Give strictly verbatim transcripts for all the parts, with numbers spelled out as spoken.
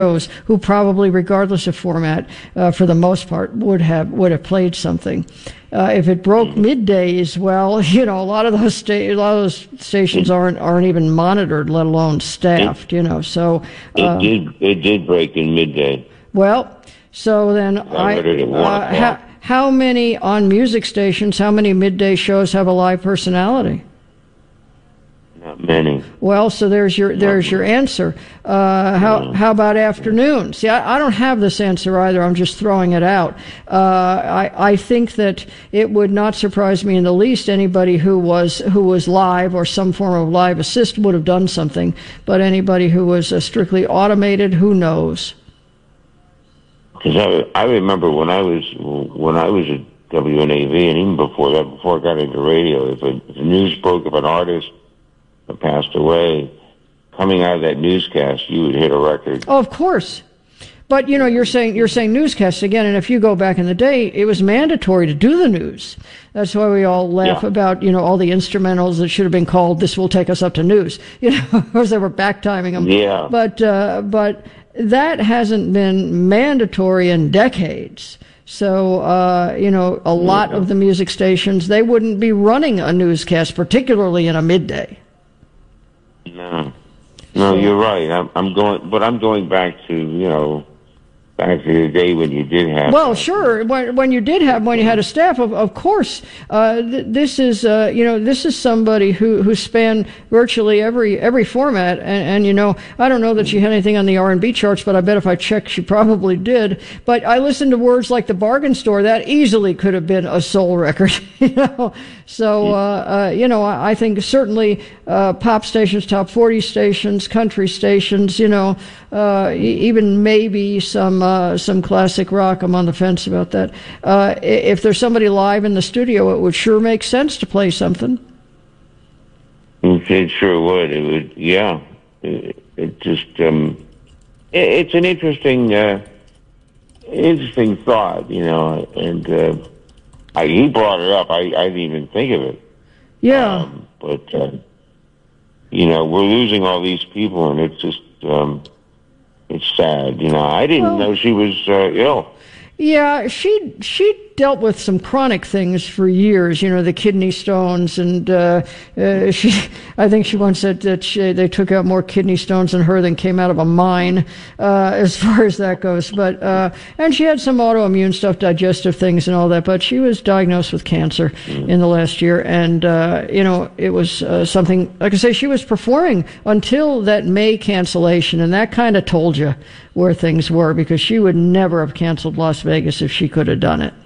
who probably, regardless of format, uh, for the most part, would have would have played something. Uh, if it broke middays, well, you know, a lot of those sta- a lot of those stations aren't aren't even monitored, let alone staffed. You know, so uh, it did it did break in midday. Well, so then I, I uh, how, how many on music stations? How many midday shows have a live personality? Not many. Well, so there's your there's your answer. Uh, how how about afternoon? See, I, I don't have this answer either. I'm just throwing it out. Uh, I I think that it would not surprise me in the least anybody who was who was live or some form of live assist would have done something. But anybody who was uh, strictly automated, who knows? Because I I remember when I was when I was at W N A V, and even before that, before I got into radio, if, a, if the news broke of an artist passed away, coming out of that newscast, you would hit a record. Oh, of course. But you know, you're saying you're saying newscasts again, and if you go back in the day, it was mandatory to do the news. That's why we all laugh yeah. about, you know, all the instrumentals that should have been called "This Will Take Us Up to News," you know, because they were back timing them. Yeah. But uh, but that hasn't been mandatory in decades. So, uh, you know, a lot of the music stations, they wouldn't be running a newscast, particularly in a midday. No, no, you're right. I'm, I'm going, but I'm going back to, you know, back to the day when you did have. Well, that. sure. When when you did have, when you had a staff, of of course. Uh, th- this is, uh, you know, this is somebody who who spanned virtually every every format. And, and you know, I don't know that she had anything on the R and B charts, but I bet if I checked, she probably did. But I listened to words like the Bargain Store. That easily could have been a soul record. You know, so uh, uh, you know, I, I think certainly uh, pop stations, top forty stations, country stations. You know, uh, even maybe some. Uh, Uh, some classic rock. I'm on the fence about that. Uh, if there's somebody live in the studio, it would sure make sense to play something. It sure would. It would, yeah. It, it just, um, it, it's an interesting, uh, interesting thought, you know. And uh, I, he brought it up. I, I didn't even think of it. Yeah. Um, but uh, you know, we're losing all these people, and it's just. Um, It's sad, you know. I didn't well, know she was uh, ill. Yeah, she she dealt with some chronic things for years, you know, the kidney stones, and uh, uh, she. I think she once said that she, they took out more kidney stones in her than came out of a mine, uh, as far as that goes. But uh, and she had some autoimmune stuff, digestive things, and all that. But she was diagnosed with cancer mm. in the last year, and uh, you know, it was uh, something. Like I say, she was performing until that May cancellation, and that kind of told you where things were, because she would never have canceled Las Vegas if she could have done it.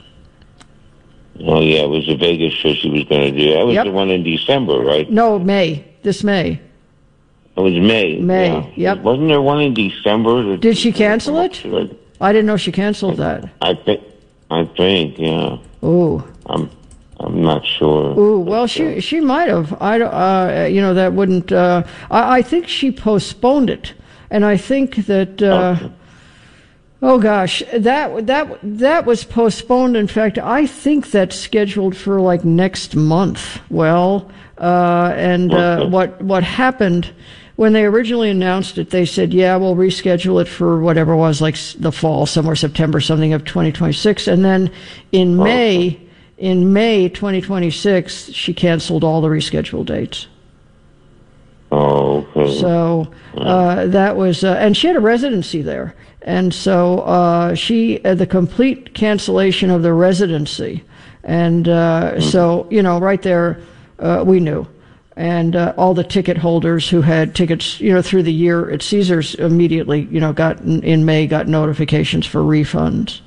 Oh, yeah, it was the Vegas show she was going to do. That was yep. the one in December, right? No, May. This May. It was May. May, yeah. yep. Wasn't there one in December? That, Did she cancel it? I didn't know she canceled that. I think, I think, yeah. Ooh. I'm, I'm not sure. Ooh, well, she she might have. I, uh, you know, that wouldn't. Uh, I, I think she postponed it, and I think that. Uh, okay. Oh gosh, that that that was postponed. In fact, I think that's scheduled for like next month. Well, uh, and uh, what what happened when they originally announced it? They said, "Yeah, we'll reschedule it for whatever it was, like the fall, somewhere September, something of twenty twenty-six." And then in May, in May twenty twenty-six, she canceled all the rescheduled dates. Oh, okay. So uh, that was, uh, and she had a residency there. And so uh, she, uh, the complete cancellation of the residency. And uh, mm-hmm. so, you know, right there, uh, we knew. And uh, all the ticket holders who had tickets, you know, through the year at Caesars immediately, you know, got in May, got notifications for refunds.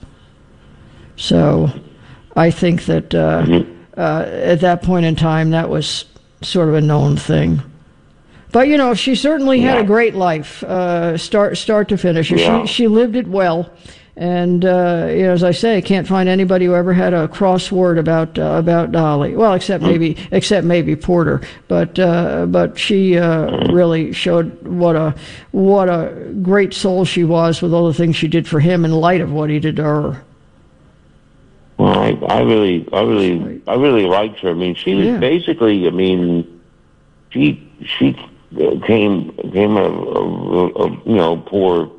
So I think that uh, mm-hmm. uh, at that point in time, that was sort of a known thing. But, you know, she certainly had yeah. a great life, uh, start start to finish. Yeah. She she lived it well. And, uh, you know, as I say, I can't find anybody who ever had a crossword about uh, about Dolly. Well, except maybe except maybe Porter. But uh, but she uh, really showed what a what a great soul she was, with all the things she did for him in light of what he did to her. Well, I, I really I really I really liked her. I mean, she was yeah. basically. I mean, she she. came came a, a, a you know poor